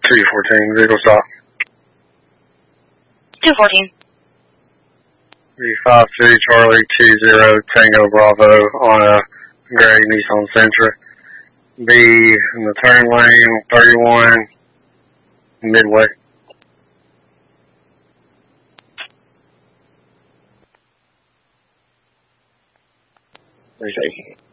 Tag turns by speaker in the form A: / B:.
A: 214, vehicle stop.
B: 214.
A: 352 Charlie 20 Tango Bravo on a gray Nissan Sentra. Be in the turn lane 31 Midway.
C: Appreciate it.